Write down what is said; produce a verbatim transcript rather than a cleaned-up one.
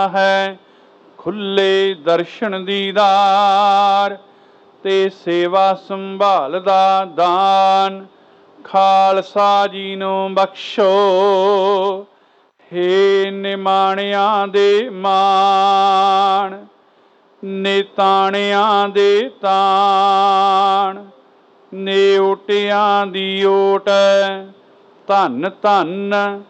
ਹੈ ਖੁੱਲੇ ਦਰਸ਼ਨ ਦੀਦਾਰ ਤੇ ਸੇਵਾ ਸੰਭਾਲ ਦਾ ਦਾਨ। ਖਾਲਸਾ ਜੀ ਨੂੰ ਬਖਸ਼ੋ ਹੇ ਨਿਮਾਣਿਆਂ ਦੇ ਮਾਣ, ਨਿਤਾਣਿਆਂ ਦੇ ਤਾਣ, ਨੇ ਓਟਿਆਂ ਦੀ ਓਟ। ਧੰਨ ਧੰਨ